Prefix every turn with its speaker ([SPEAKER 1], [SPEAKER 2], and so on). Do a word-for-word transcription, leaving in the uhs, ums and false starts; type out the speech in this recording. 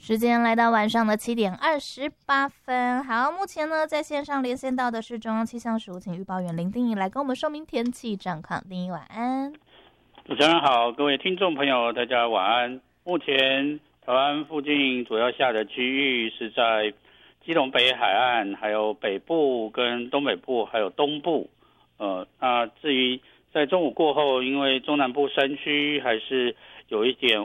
[SPEAKER 1] 时间来到晚上的七点二十八分。好，目前呢在线上连线到的是中央气象署请预报员林定仪来跟我们说明天气状况。定仪晚安。
[SPEAKER 2] 主持人好，各位听众朋友大家晚安。目前台湾附近主要下的区域是在基隆北海岸，还有北部跟东北部，还有东部。呃，那至于在中午过后，因为中南部山区还是有一点